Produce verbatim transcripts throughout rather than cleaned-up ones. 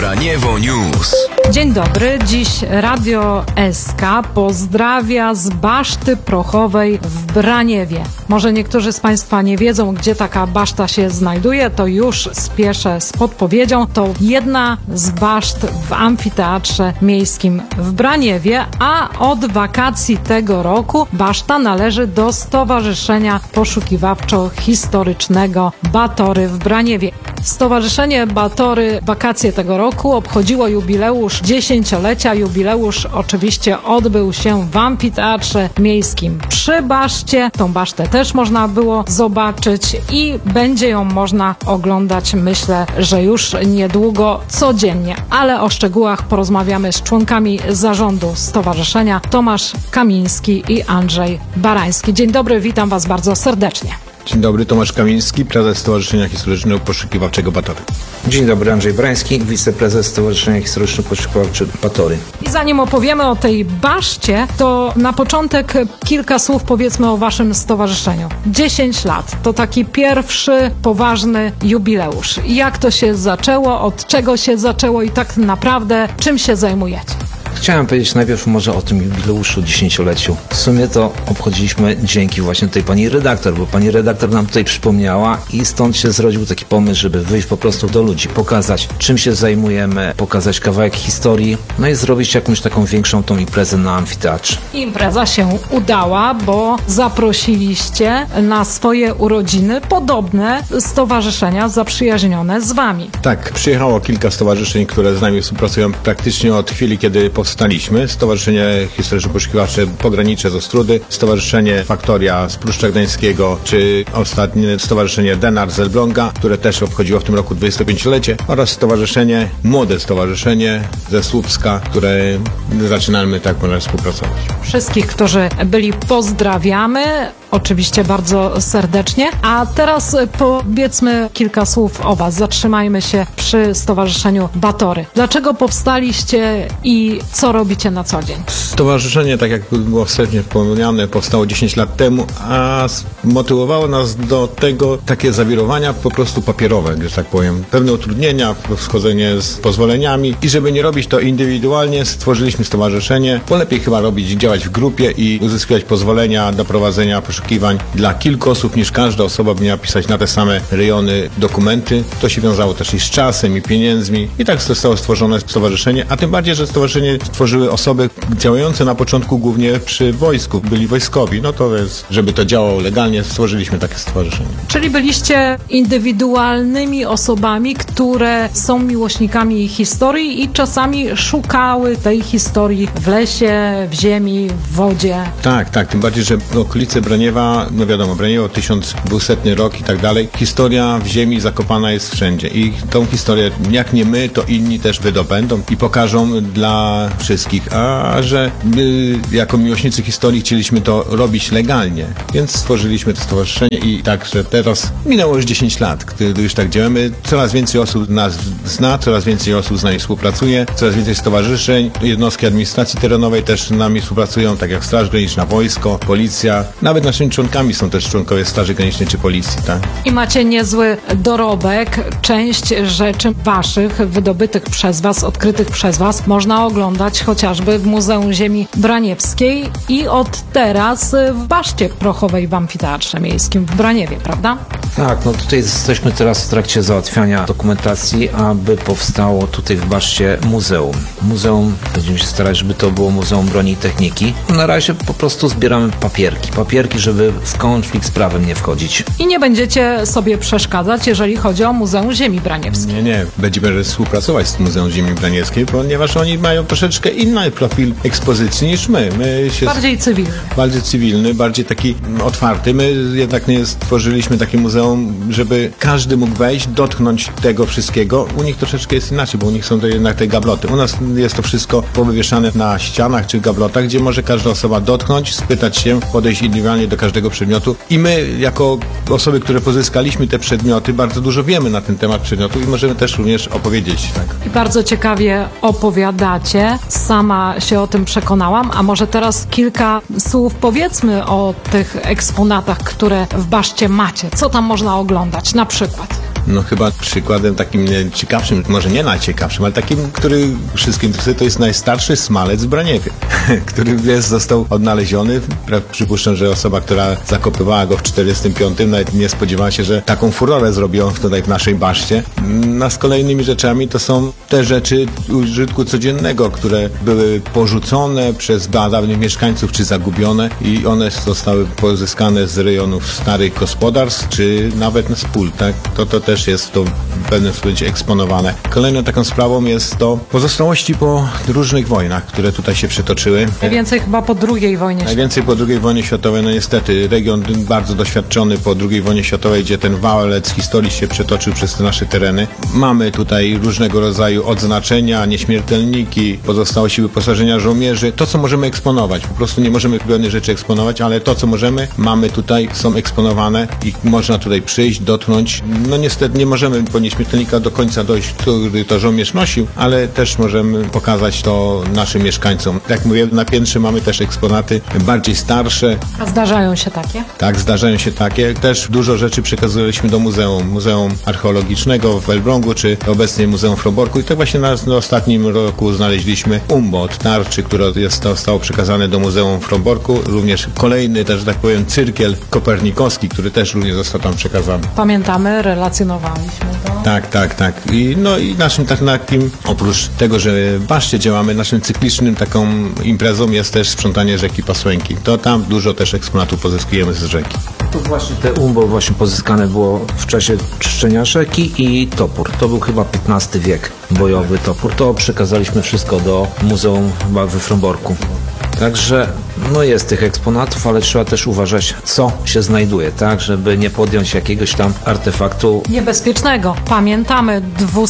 Braniewo News. Dzień dobry, dziś Radio S K pozdrawia z Baszty Prochowej w Braniewie. Może niektórzy z Państwa nie wiedzą, gdzie taka baszta się znajduje, to już spieszę z podpowiedzią. To jedna z baszt w Amfiteatrze Miejskim w Braniewie, a od wakacji tego roku baszta należy do Stowarzyszenia Poszukiwawczo-Historycznego Batory w Braniewie. Stowarzyszenie Batory wakacje tego roku obchodziło jubileusz dziesięciolecia. Jubileusz oczywiście odbył się w Amfiteatrze Miejskim przy baszcie. Tą basztę też można było zobaczyć i będzie ją można oglądać, myślę, że już niedługo codziennie. Ale o szczegółach porozmawiamy z członkami zarządu stowarzyszenia, Tomasz Kamiński i Andrzej Barański. Dzień dobry, witam Was bardzo serdecznie. Dzień dobry, Tomasz Kamiński, prezes Stowarzyszenia Historycznego Poszukiwawczego Batory. Dzień dobry, Andrzej Barański, wiceprezes Stowarzyszenia Historycznego Poszukiwawczego Batory. I zanim opowiemy o tej baszcie, to na początek kilka słów powiedzmy o Waszym stowarzyszeniu. dziesięć lat to taki pierwszy poważny jubileusz. Jak to się zaczęło, od czego się zaczęło i tak naprawdę czym się zajmujecie? Chciałem powiedzieć najpierw może o tym jubileuszu dziesięcioleciu. W sumie to obchodziliśmy dzięki właśnie tej pani redaktor, bo pani redaktor nam tutaj przypomniała i stąd się zrodził taki pomysł, żeby wyjść po prostu do ludzi, pokazać czym się zajmujemy, pokazać kawałek historii, no i zrobić jakąś taką większą tą imprezę na amfiteatrze. Impreza się udała, bo zaprosiliście na swoje urodziny podobne stowarzyszenia zaprzyjaźnione z Wami. Tak, przyjechało kilka stowarzyszeń, które z nami współpracują praktycznie od chwili, kiedy powstaliśmy. Stowarzyszenie Historyczno-Poszukiwawcze Pogranicze z Ostródy, Stowarzyszenie Faktoria z Pruszcza Gdańskiego, czy ostatnie Stowarzyszenie Denar z Elbląga, które też obchodziło w tym roku dwudziestopięciolecie, oraz Stowarzyszenie, Młode Stowarzyszenie ze Słupska, które zaczynamy tak ponad współpracować. Wszystkich, którzy byli, pozdrawiamy. Oczywiście bardzo serdecznie. A teraz powiedzmy kilka słów o Was. Zatrzymajmy się przy Stowarzyszeniu Batory. Dlaczego powstaliście i co robicie na co dzień? Stowarzyszenie, tak jak było wstępnie wspomniane, powstało dziesięć lat temu, a motywowało nas do tego takie zawirowania po prostu papierowe, że tak powiem. Pewne utrudnienia, wchodzenie z pozwoleniami i żeby nie robić to indywidualnie, stworzyliśmy stowarzyszenie, bo lepiej chyba robić, działać w grupie i uzyskiwać pozwolenia do prowadzenia poszukiwań dla kilku osób, niż każda osoba by miała pisać na te same rejony dokumenty. To się wiązało też i z czasem, i pieniędzmi. I tak zostało stworzone stowarzyszenie, a tym bardziej, że stowarzyszenie stworzyły osoby działające na początku głównie przy wojsku, byli wojskowi. No to jest, żeby to działało legalnie, stworzyliśmy takie stowarzyszenie. Czyli byliście indywidualnymi osobami, które są miłośnikami historii i czasami szukały tej historii w lesie, w ziemi, w wodzie. Tak, tak, tym bardziej, że w okolicy Braniewa, no wiadomo, Braniewo tysiąc dwusetny rok i tak dalej, historia w ziemi zakopana jest wszędzie i tą historię, jak nie my, to inni też wydobędą i pokażą dla wszystkich, a że my jako miłośnicy historii chcieliśmy to robić legalnie, więc stworzyliśmy to stowarzyszenie i tak, że teraz minęło już dziesięć lat, gdy już tak działamy, coraz więcej osób nas zna, coraz więcej osób z nami współpracuje, coraz więcej stowarzyszeń, jednostki administracji terenowej też z nami współpracują, tak jak Straż Graniczna, wojsko, policja, nawet naszymi członkami są też członkowie Straży Granicznej czy policji, tak? I macie niezły dorobek. Część rzeczy waszych, wydobytych przez was, odkrytych przez was, można oglądać chociażby w Muzeum Ziemi Braniewskiej i od teraz w Baszcie Prochowej w Amfiteatrze Miejskim w Braniewie, prawda? Tak, no tutaj jesteśmy teraz w trakcie załatwiania dokumentacji, aby powstało tutaj w Baszcie muzeum. Muzeum, będziemy się starać, żeby to było Muzeum Broni i Techniki. Na razie po prostu zbieramy papierki. Papierki, żeby w konflikt z prawem nie wchodzić. I nie będziecie sobie przeszkadzać, jeżeli chodzi o Muzeum Ziemi Braniewskiej. Nie, nie. Będziemy współpracować z Muzeum Ziemi Braniewskiej, ponieważ oni mają troszeczkę inny profil ekspozycji niż my. my się bardziej cywilny. Bardziej cywilny, bardziej taki otwarty. My jednak nie stworzyliśmy takie muzeum, żeby każdy mógł wejść, dotknąć tego wszystkiego. U nich troszeczkę jest inaczej, bo u nich są to jednak te gabloty. U nas jest to wszystko powywieszane na ścianach czy gablotach, gdzie może każda osoba dotknąć, spytać się, podejść indywidualnie do każdego przedmiotu. I my, jako osoby, które pozyskaliśmy te przedmioty, bardzo dużo wiemy na ten temat przedmiotu i możemy też również opowiedzieć. Tak. I bardzo ciekawie opowiadacie. Sama się o tym przekonałam, a może teraz kilka słów powiedzmy o tych eksponatach, które w Baszcie macie. Co tam można oglądać na przykład? No chyba przykładem takim ciekawszym, może nie najciekawszym, ale takim, który wszystkim interesuje, to jest najstarszy smalec w Braniewie, który jest, został odnaleziony. Przypuszczam, że osoba, która zakopywała go w czterdziestym piątym nawet nie spodziewała się, że taką furorę zrobią tutaj w naszej baszcie. A z kolejnymi rzeczami to są te rzeczy użytku codziennego, które były porzucone przez dawnych mieszkańców, czy zagubione i one zostały pozyskane z rejonów starych gospodarstw, czy nawet z pól, tak? To, to też jest to w pewnym sensie eksponowane. Kolejną taką sprawą jest to pozostałości po różnych wojnach, które tutaj się przetoczyły. Najwięcej chyba po drugiej wojnie światowej. Najwięcej po drugiej wojnie światowej, no niestety, region bardzo doświadczony po drugiej wojnie światowej, gdzie ten walec historii się przetoczył przez te nasze tereny. Mamy tutaj różnego rodzaju odznaczenia, nieśmiertelniki, pozostałości wyposażenia żołnierzy. To, co możemy eksponować. Po prostu nie możemy pewnych rzeczy eksponować, ale to, co możemy, mamy tutaj, są eksponowane i można tutaj przyjść, dotknąć. No niestety nie możemy po nieśmiertelnika do końca dojść, który to żołnierz nosił, ale też możemy pokazać to naszym mieszkańcom. Jak mówię, na piętrze mamy też eksponaty bardziej starsze. A zdarzają się takie? Tak, zdarzają się takie. Też dużo rzeczy przekazujemy do muzeum. Muzeum Archeologicznego w Elblągu, czy obecnie Muzeum w Fromborku. I tak właśnie na, na ostatnim roku znaleźliśmy umbot tarczy, które jest, zostało przekazane do Muzeum w Fromborku. Również kolejny, też, że tak powiem, cyrkiel kopernikowski, który też również został tam przekazany. Pamiętamy, relacjonowaliśmy to. Tak, tak, tak. I, no i naszym tak takim, oprócz tego, że w baszcie działamy, naszym cyklicznym taką imprezą jest też sprzątanie rzeki Pasłęki. To tam dużo też eksponatów pozyskujemy z rzeki. To właśnie te umbo właśnie pozyskane było w czasie czyszczenia rzeki i topór. To był chyba piętnasty wiek, bojowy topór. To przekazaliśmy wszystko do Muzeum chyba we Fromborku. Także no jest tych eksponatów, ale trzeba też uważać, co się znajduje, tak, żeby nie podjąć jakiegoś tam artefaktu Niebezpiecznego. Pamiętamy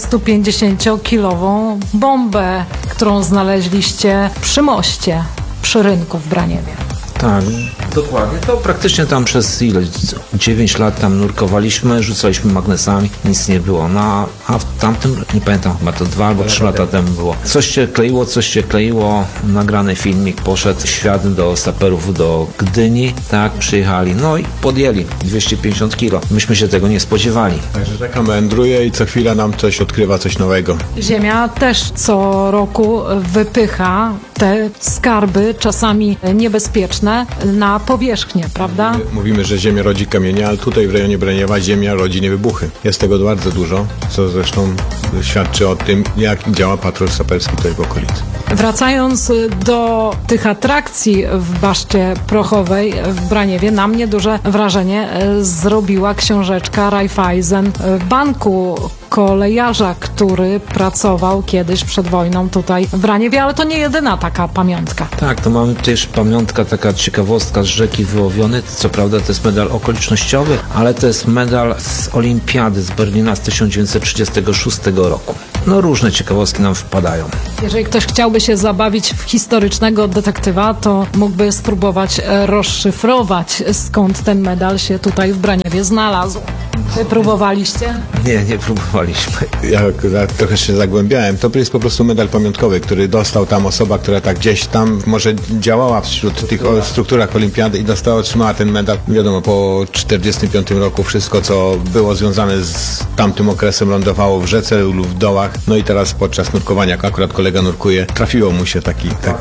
dwustupięćdziesięciokilową bombę, którą znaleźliście przy moście, przy rynku w Braniewie. Tak, dokładnie. To praktycznie tam przez ile? dziewięć lat tam nurkowaliśmy, rzucaliśmy magnesami, nic nie było. No, a w tamtym, nie pamiętam, chyba to dwa albo trzy lata temu było. Coś się kleiło, coś się kleiło, nagrany filmik, poszedł świat do saperów do Gdyni, tak, przyjechali, no i podjęli dwieście pięćdziesiąt kilo. Myśmy się tego nie spodziewali. Także rzeka meandruje i co chwila nam coś odkrywa, coś nowego. Ziemia też co roku wypycha te skarby, czasami niebezpieczne, na powierzchnię, prawda? Mówimy, że ziemia rodzi kamienie, ale tutaj w rejonie Braniewa ziemia rodzi niewybuchy. Jest tego bardzo dużo, co zresztą świadczy o tym, jak działa patrol saperski tutaj w okolicy. Wracając do tych atrakcji w Baszcie Prochowej w Braniewie, na mnie duże wrażenie zrobiła książeczka Raiffeisen Banku, kolejarza, który pracował kiedyś przed wojną tutaj w Braniewie, ale to nie jedyna taka pamiątka. Tak, to mamy też pamiątka, taka ciekawostka z rzeki wyłowiony. Co prawda to jest medal okolicznościowy, ale to jest medal z Olimpiady z Berlina z tysiąc dziewięćset trzydziestego szóstego roku. No różne ciekawostki nam wpadają. Jeżeli ktoś chciałby się zabawić w historycznego detektywa, to mógłby spróbować rozszyfrować, skąd ten medal się tutaj w Braniewie znalazł. Wy próbowaliście? Nie, nie próbowaliśmy. Ja akurat trochę się zagłębiałem. To jest po prostu medal pamiątkowy, który dostał tam osoba, która tak gdzieś tam może działała wśród tych o, strukturach olimpiady i dostała, otrzymała ten medal. Wiadomo, po czterdziestym piątym roku wszystko, co było związane z tamtym okresem, lądowało w rzece lub w dołach. No i teraz podczas nurkowania, jak akurat kolega nurkuje, trafiło mu się taki, tak,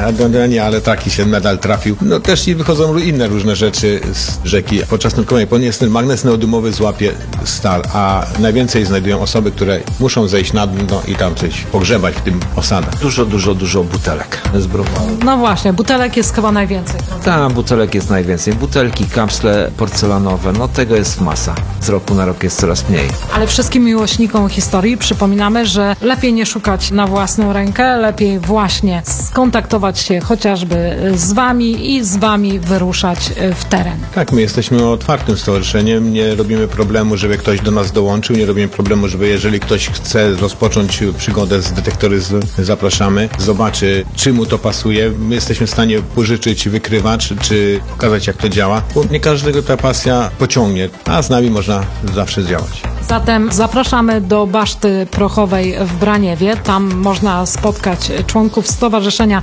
a, nie, ale taki się medal trafił. No też i wychodzą inne różne rzeczy z rzeki. Podczas nurkowania, ponieważ jest ten magnes neodymowy złapie stal, a najwięcej znajdują osoby, które muszą zejść na dno i tam coś pogrzebać w tym osadach. Dużo, dużo, dużo butelek z browaru. No właśnie, butelek jest chyba najwięcej. Tak, butelek jest najwięcej. Butelki, kapsle porcelanowe, no tego jest masa. Z roku na rok jest coraz mniej. Ale wszystkim miłośnikom historii przypominamy, że lepiej nie szukać na własną rękę, lepiej właśnie skontaktować się chociażby z wami i z wami wyruszać w teren. Tak, my jesteśmy otwartym stowarzyszeniem, nie robimy problemu, żeby ktoś do nas dołączył, nie robimy problemu, żeby jeżeli ktoś chce rozpocząć przygodę z detektoryzmem, zapraszamy, zobaczy, czy mu to pasuje. My jesteśmy w stanie pożyczyć wykrywacz, czy pokazać, jak to działa, bo nie każdego ta pasja pociągnie, a z nami można zawsze działać. Zatem zapraszamy do Baszty Prochowej w Braniewie. Tam można spotkać członków Stowarzyszenia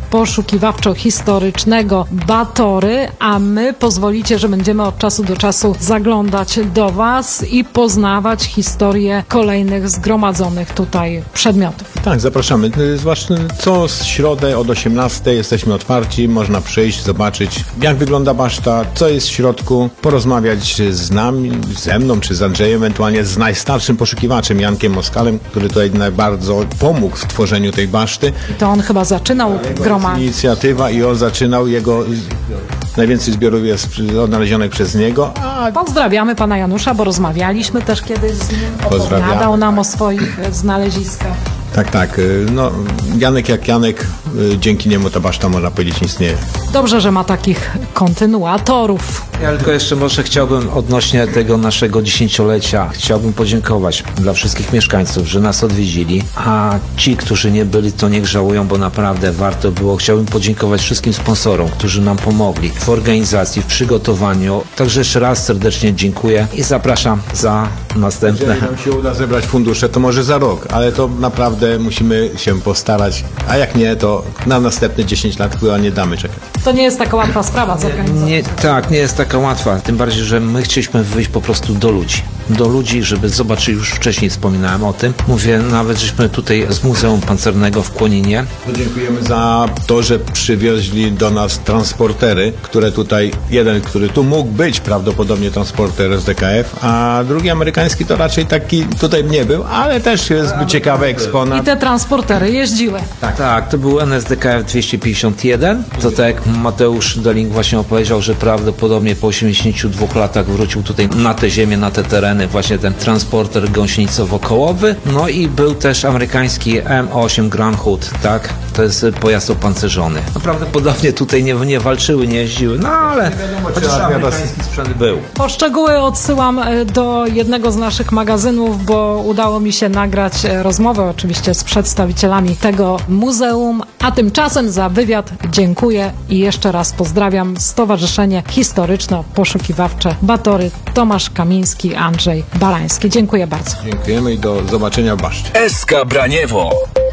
Poszukiwawczo-Historycznego Batory, a my pozwolicie, że będziemy od czasu do czasu zaglądać do Was i poznawać historię kolejnych zgromadzonych tutaj przedmiotów. Tak, zapraszamy. Zwłaszcza co z środę od osiemnastej jesteśmy otwarci, można przyjść, zobaczyć jak wygląda baszta, co jest w środku, porozmawiać z nami, ze mną czy z Andrzejem, ewentualnie z najstarszym poszukiwaczem Jankiem Moskalem, który tutaj bardzo pomógł w tworzeniu tej baszty. I to on chyba zaczynał gromadzić. Inicjatywa i on zaczynał, jego najwięcej zbiorów jest odnalezionych przez niego, a Pozdrawiamy pana Janusza, bo rozmawialiśmy też kiedyś z nim, Pozdrawiamy. opowiadał nam o swoich znaleziskach. tak, tak, no Janek jak Janek, dzięki niemu ta baszta, można powiedzieć, istnieje. Dobrze, że ma takich kontynuatorów. Ja tylko jeszcze może chciałbym odnośnie tego naszego dziesięciolecia, chciałbym podziękować dla wszystkich mieszkańców, że nas odwiedzili, a ci, którzy nie byli, to niech żałują, bo naprawdę warto było. Chciałbym podziękować wszystkim sponsorom, którzy nam pomogli w organizacji, w przygotowaniu. Także jeszcze raz serdecznie dziękuję i zapraszam za następne. Jeżeli nam się uda zebrać fundusze, to może za rok, ale to naprawdę musimy się postarać, a jak nie, to na następne dziesięć lat chyba nie damy czekać. To nie jest taka łatwa sprawa zorganizować. Nie, tak, nie jest taka łatwa, tym bardziej, że my chcieliśmy wyjść po prostu do ludzi. Do ludzi, żeby zobaczyć, już wcześniej wspominałem o tym. Mówię, nawet żeśmy tutaj z Muzeum Pancernego w Kłoninie. Dziękujemy za to, że przywieźli do nas transportery, które tutaj, jeden, który tu mógł być prawdopodobnie transporter S D K F, a drugi amerykański to raczej taki tutaj nie był, ale też jest ciekawy I eksponat. te transportery jeździły. Tak, tak, to był N S D K F dwieście pięćdziesiąt jeden. To tak jak Mateusz Deling właśnie opowiedział, że prawdopodobnie po osiemdziesięciu dwóch latach wrócił tutaj na tę ziemię, na te tereny, właśnie ten transporter gąsienicowo-kołowy. No i był też amerykański M osiem Grand Hood, tak? To jest pojazd opancerzony. No prawdopodobnie tutaj nie, nie walczyły, nie jeździły, no ale chociaż amerykański sprzęt był. Po szczegóły odsyłam e, do jednego z naszych magazynów, bo udało mi się nagrać e, rozmowę oczywiście z przedstawicielami tego muzeum, a tymczasem za wywiad dziękuję i jeszcze raz pozdrawiam Stowarzyszenie Historyczno-Poszukiwawcze Batory, Tomasz Kamiński, Andrzej Barański. Dziękuję bardzo. Dziękujemy i do zobaczenia w baszcie. S K Braniewo.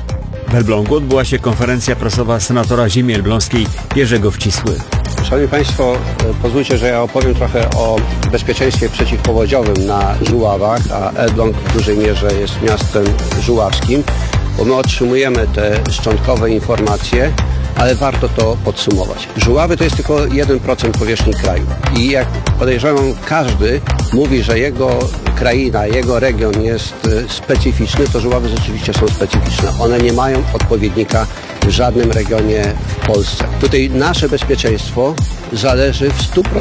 W Elblągu odbyła się konferencja prasowa senatora ziemi elbląskiej Jerzego Wcisły. Szanowni Państwo, pozwólcie, że ja opowiem trochę o bezpieczeństwie przeciwpowodziowym na Żuławach, a Elbląg w dużej mierze jest miastem żuławskim, bo my otrzymujemy te szczątkowe informacje, ale warto to podsumować. Żuławy to jest tylko jeden procent powierzchni kraju i jak podejrzewam, każdy mówi, że jego kraina, jego region jest specyficzny, to Żuławy rzeczywiście są specyficzne. One nie mają odpowiednika w żadnym regionie w Polsce. Tutaj nasze bezpieczeństwo zależy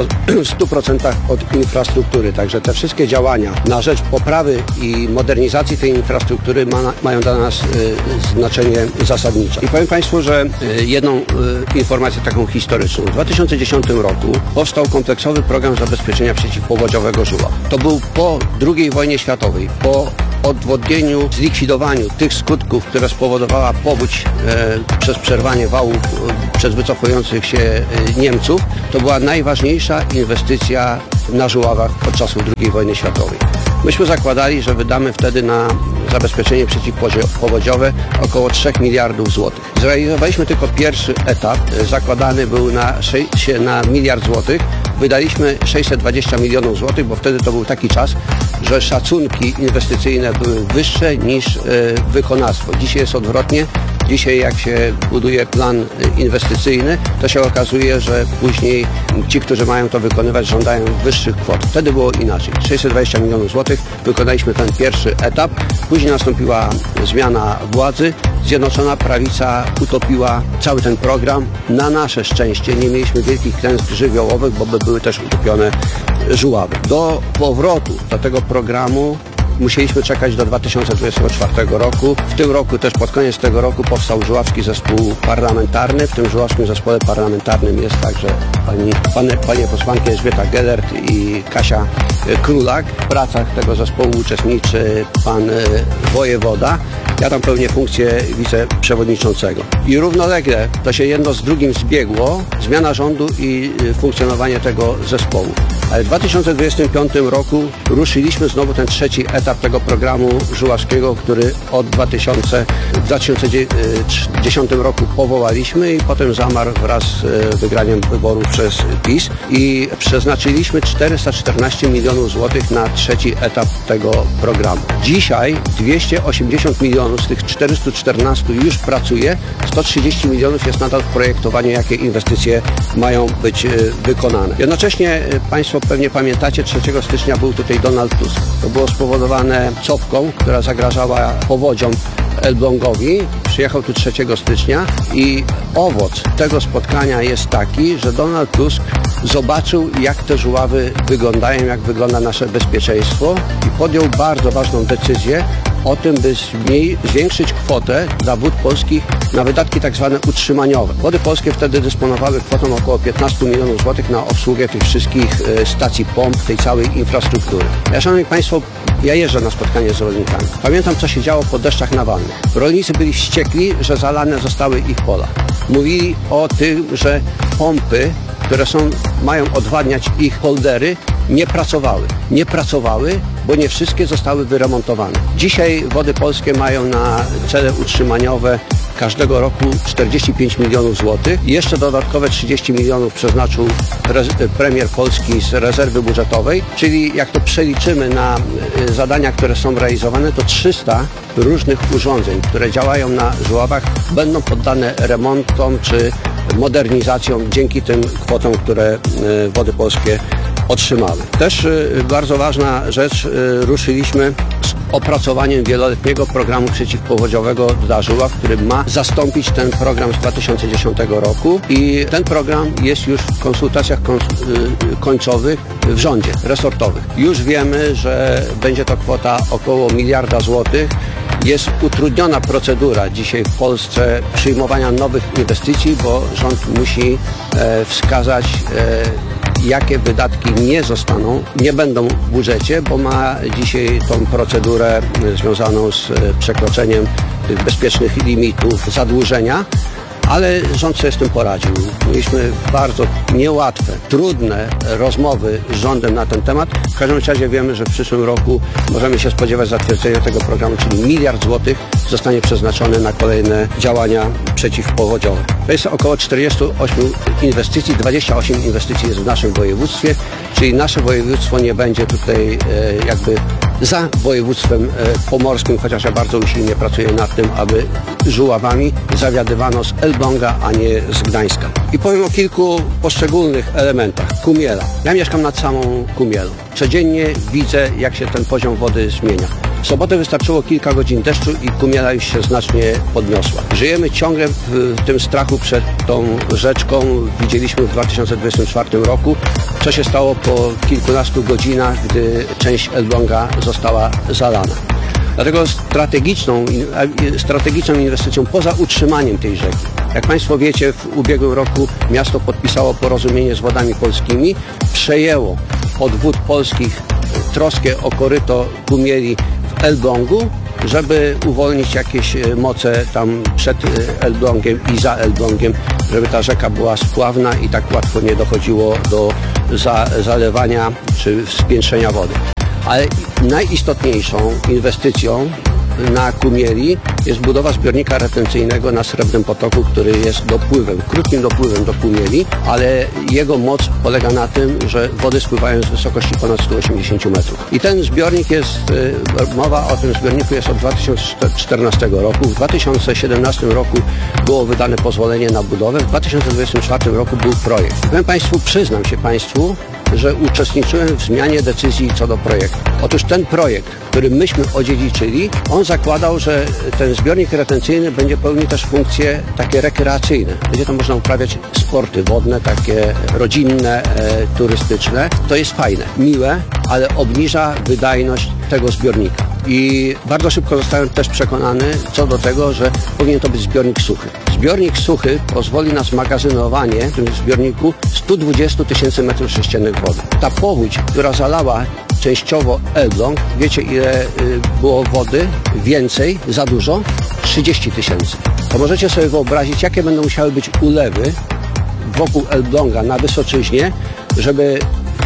w stu procentach od infrastruktury, także te wszystkie działania na rzecz poprawy i modernizacji tej infrastruktury ma, mają dla nas y, znaczenie zasadnicze. I powiem Państwu, że y, jedną y, informację taką historyczną. W dwa tysiące dziesiątym roku powstał kompleksowy program zabezpieczenia przeciwpowodziowego Żuław. To był po drugiej wojnie światowej, po odwodnieniu, zlikwidowaniu tych skutków, które spowodowała powódź e, przez przerwanie wałów e, przez wycofujących się e, Niemców. To była najważniejsza inwestycja na Żuławach od czasów drugiej wojny światowej. Myśmy zakładali, że wydamy wtedy na zabezpieczenie przeciwpowodziowe około trzech miliardów złotych. Zrealizowaliśmy tylko pierwszy etap, zakładany był na, na miliard złotych. Wydaliśmy sześćset dwadzieścia milionów złotych, bo wtedy to był taki czas, że szacunki inwestycyjne były wyższe niż e, wykonawstwo. Dzisiaj jest odwrotnie. Dzisiaj jak się buduje plan inwestycyjny, to się okazuje, że później ci, którzy mają to wykonywać, żądają wyższych kwot. Wtedy było inaczej. sześćset dwadzieścia milionów złotych, wykonaliśmy ten pierwszy etap. Później nastąpiła zmiana władzy. Zjednoczona Prawica utopiła cały ten program. Na nasze szczęście nie mieliśmy wielkich klęsk żywiołowych, bo by były też utopione Żuławy. Do powrotu do tego programu musieliśmy czekać do dwa tysiące dwudziestego czwartego roku. W tym roku, też pod koniec tego roku, powstał Żuławski Zespół Parlamentarny. W tym Żuławskim Zespole Parlamentarnym jest także pani, panie, panie posłanki Elżbieta Gelert i Kasia Królak. W pracach tego zespołu uczestniczy pan wojewoda. Ja tam pełnię funkcję wiceprzewodniczącego. I równolegle to się jedno z drugim zbiegło, zmiana rządu i funkcjonowanie tego zespołu. Ale w dwa tysiące dwudziestym piątym roku ruszyliśmy znowu ten trzeci etap tego programu żuławskiego, który od dwa tysiące, w dwa tysiące dziesiątym roku powołaliśmy i potem zamarł wraz z wygraniem wyborów przez PiS i przeznaczyliśmy czterysta czternaście milionów złotych na trzeci etap tego programu. Dzisiaj dwieście osiemdziesiąt milionów z tych czterystu czternastu już pracuje, sto trzydzieści milionów jest nadal w projektowaniu, jakie inwestycje mają być wykonane. Jednocześnie Państwo pewnie pamiętacie, trzeciego stycznia był tutaj Donald Tusk. To było spowodowane cofką, która zagrażała powodziom Elblągowi. Przyjechał tu trzeciego stycznia i owoc tego spotkania jest taki, że Donald Tusk zobaczył, jak te żuławy wyglądają, jak wygląda nasze bezpieczeństwo i podjął bardzo ważną decyzję o tym, by zwiększyć kwotę dla Wód Polskich na wydatki tak zwane utrzymaniowe. Wody Polskie wtedy dysponowały kwotą około piętnaście milionów złotych na obsługę tych wszystkich stacji pomp, tej całej infrastruktury. Ja, szanowni Państwo, ja jeżdżę na spotkanie z rolnikami. Pamiętam, co się działo po deszczach nawalnych. Rolnicy byli wściekli, że zalane zostały ich pola. Mówili o tym, że pompy, które są, mają odwadniać ich poldery, nie pracowały. Nie pracowały, bo nie wszystkie zostały wyremontowane. Dzisiaj Wody Polskie mają na cele utrzymaniowe każdego roku czterdzieści pięć milionów złotych. Jeszcze dodatkowe trzydzieści milionów przeznaczył premier Polski z rezerwy budżetowej, czyli jak to przeliczymy na zadania, które są realizowane, to trzysta różnych urządzeń, które działają na żuławach, będą poddane remontom czy modernizacjom dzięki tym kwotom, które Wody Polskie otrzymały. Też bardzo ważna rzecz, ruszyliśmy z opracowaniem wieloletniego programu przeciwpowodziowego dla żuław, który ma zastąpić ten program z dwa tysiące dziesiątego roku i ten program jest już w konsultacjach końcowych w rządzie resortowych. Już wiemy, że będzie to kwota około miliarda złotych. Jest utrudniona procedura dzisiaj w Polsce przyjmowania nowych inwestycji, bo rząd musi e, wskazać, e, jakie wydatki nie zostaną, nie będą w budżecie, bo ma dzisiaj tą procedurę związaną z przekroczeniem tych bezpiecznych limitów zadłużenia. Ale rząd sobie z tym poradził. Mieliśmy bardzo niełatwe, trudne rozmowy z rządem na ten temat. W każdym razie wiemy, że w przyszłym roku możemy się spodziewać zatwierdzenia tego programu, czyli miliard złotych zostanie przeznaczony na kolejne działania przeciwpowodziowe. To jest około czterdzieści osiem inwestycji, dwadzieścia osiem inwestycji jest w naszym województwie, czyli nasze województwo nie będzie tutaj e, jakby za województwem e, pomorskim, chociaż ja bardzo usilnie pracuję nad tym, aby żuławami zawiadywano z Elbląga, a nie z Gdańska. I powiem o kilku poszczególnych elementach. Kumiela. Ja mieszkam nad samą Kumielą. Codziennie widzę, jak się ten poziom wody zmienia. W sobotę wystarczyło kilka godzin deszczu i Kumiela już się znacznie podniosła. Żyjemy ciągle w tym strachu przed tą rzeczką. Widzieliśmy w dwa tysiące dwudziestym czwartym roku, co się stało po kilkunastu godzinach, gdy część Elbląga została zalana. Dlatego strategiczną, strategiczną inwestycją poza utrzymaniem tej rzeki. Jak Państwo wiecie, w ubiegłym roku miasto podpisało porozumienie z Wodami Polskimi, przejęło od Wód Polskich troskę o koryto Kumieli w Elblągu, żeby uwolnić jakieś moce tam przed Elblągiem i za Elblągiem, żeby ta rzeka była spławna i tak łatwo nie dochodziło do za, zalewania czy spiętrzenia wody. Ale najistotniejszą inwestycją na Kumieli jest budowa zbiornika retencyjnego na Srebrnym Potoku, który jest dopływem, krótkim dopływem do Kumieli, ale jego moc polega na tym, że wody spływają z wysokości ponad sto osiemdziesiąt metrów. I ten zbiornik jest, mowa o tym zbiorniku jest od dwa tysiące czternastego roku. W dwa tysiące siedemnastym roku było wydane pozwolenie na budowę, w dwa tysiące dwudziestym czwartym roku był projekt. Powiem Państwu, przyznam się Państwu, że uczestniczyłem w zmianie decyzji co do projektu. Otóż ten projekt, który myśmy odziedziczyli, on zakładał, że ten zbiornik retencyjny będzie pełnił też funkcje takie rekreacyjne. Będzie tam można uprawiać sporty wodne, takie rodzinne, e, turystyczne. To jest fajne, miłe, ale obniża wydajność tego zbiornika. I bardzo szybko zostałem też przekonany co do tego, że powinien to być zbiornik suchy. Zbiornik suchy pozwoli na zmagazynowanie w tym zbiorniku stu dwudziestu tysięcy metrów sześciennych wody. Ta powódź, która zalała częściowo Elbląg, wiecie ile y, było wody? Więcej, za dużo? trzydzieści tysięcy. To możecie sobie wyobrazić, jakie będą musiały być ulewy wokół Elbląga na Wysoczyźnie, żeby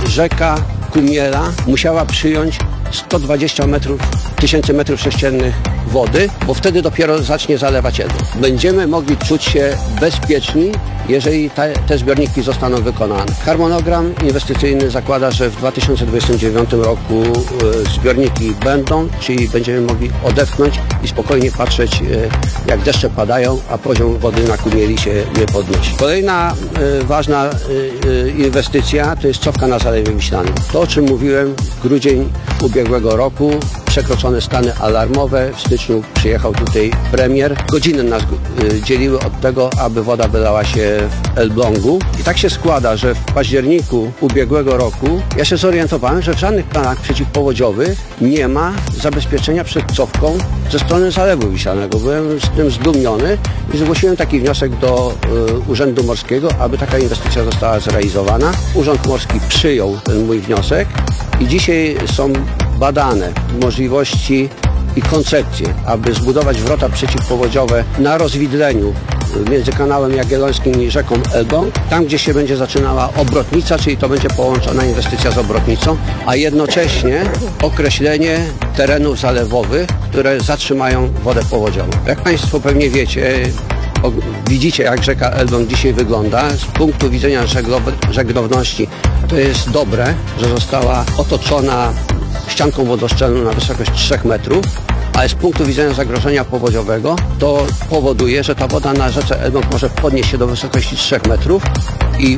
rzeka Kumiela musiała przyjąć sto dwadzieścia metrów, tysięcy metrów sześciennych wody, bo wtedy dopiero zacznie zalewać Elbląg. Będziemy mogli czuć się bezpieczni, jeżeli te, te zbiorniki zostaną wykonane. Harmonogram inwestycyjny zakłada, że w dwa tysiące dwudziestym dziewiątym roku e, zbiorniki będą, czyli będziemy mogli odetchnąć i spokojnie patrzeć, e, jak deszcze padają, a poziom wody na Kumieli się nie podnosi. Kolejna e, ważna e, e, inwestycja to jest cofka na Zalewie Wiślanym. To, o czym mówiłem, grudzień ubiegłego roku, przekroczone stany alarmowe. W styczniu przyjechał tutaj premier. Godziny nas y, dzieliły od tego, aby woda wylała się w Elblągu. I tak się składa, że w październiku ubiegłego roku ja się zorientowałem, że w żadnych planach przeciwpowodziowych nie ma zabezpieczenia przed cofką ze strony Zalewu Wiślanego. Byłem z tym zdumiony i zgłosiłem taki wniosek do y, Urzędu Morskiego, aby taka inwestycja została zrealizowana. Urząd Morski przyjął ten mój wniosek i dzisiaj są badane możliwości i koncepcje, aby zbudować wrota przeciwpowodziowe na rozwidleniu między kanałem Jagiellońskim i rzeką Elbą, tam gdzie się będzie zaczynała obrotnica, czyli to będzie połączona inwestycja z obrotnicą, a jednocześnie określenie terenów zalewowych, które zatrzymają wodę powodziową. Jak Państwo pewnie wiecie, o, widzicie, jak rzeka Elbląg dzisiaj wygląda. Z punktu widzenia żeglow żeglowności to jest dobre, że została otoczona ścianką wodoszczelną na wysokość trzech metrów, ale z punktu widzenia zagrożenia powodziowego to powoduje, że ta woda na rzece Elbląg może podnieść się do wysokości trzech metrów i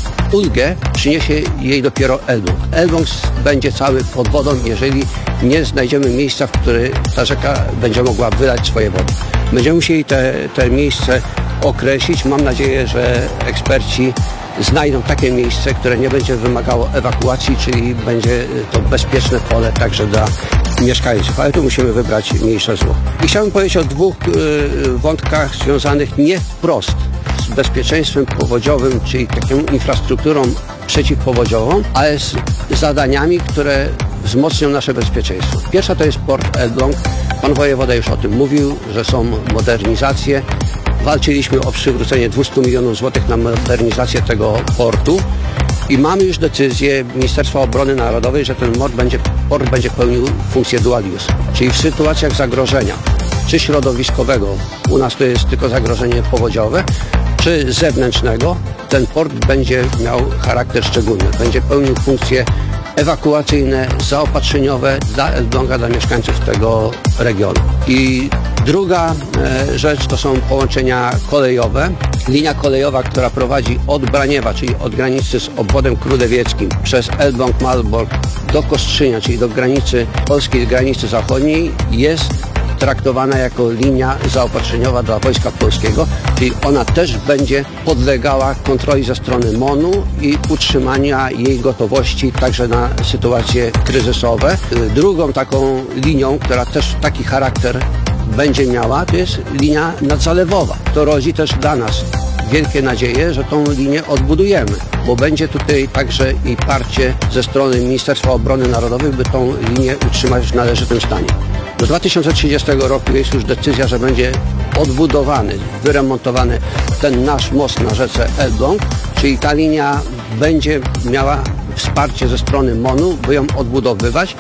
ulgę przyniesie jej dopiero Elbląg. Elbląg będzie cały pod wodą, jeżeli nie znajdziemy miejsca, w którym ta rzeka będzie mogła wylać swoje wody. Będziemy musieli te, te miejsce określić. Mam nadzieję, że eksperci znajdą takie miejsce, które nie będzie wymagało ewakuacji, czyli będzie to bezpieczne pole także dla mieszkańców, ale tu musimy wybrać mniejsze zło. I chciałbym powiedzieć o dwóch y, wątkach związanych nie wprost z bezpieczeństwem powodziowym, czyli taką infrastrukturą przeciwpowodziową, ale z zadaniami, które wzmocnią nasze bezpieczeństwo. Pierwsza to jest port Elbląg. Pan wojewoda już o tym mówił, że są modernizacje. Walczyliśmy o przywrócenie dwieście milionów złotych na modernizację tego portu i mamy już decyzję Ministerstwa Obrony Narodowej, że ten port będzie, port będzie pełnił funkcję dual use, czyli w sytuacjach zagrożenia, czy środowiskowego, u nas to jest tylko zagrożenie powodziowe, czy zewnętrznego, ten port będzie miał charakter szczególny, będzie pełnił funkcje ewakuacyjne, zaopatrzeniowe dla Elbląga, dla mieszkańców tego regionu. I druga e, rzecz to są połączenia kolejowe. Linia kolejowa, która prowadzi od Braniewa, czyli od granicy z obwodem krulewieckim, przez Elbląg, Malbork do Kostrzynia, czyli do granicy polskiej granicy zachodniej, jest traktowana jako linia zaopatrzeniowa dla Wojska Polskiego, czyli ona też będzie podlegała kontroli ze strony MON-u i utrzymania jej gotowości także na sytuacje kryzysowe. Drugą taką linią, która też taki charakter będzie miała, to jest linia nadzalewowa. To rodzi też dla nas wielkie nadzieje, że tą linię odbudujemy, bo będzie tutaj także i parcie ze strony Ministerstwa Obrony Narodowej, by tą linię utrzymać w należytym stanie. Do dwa tysiące trzydziestego roku jest już decyzja, że będzie odbudowany, wyremontowany ten nasz most na rzece Elbląg, czyli ta linia będzie miała wsparcie ze strony MON-u, by ją odbudowywać.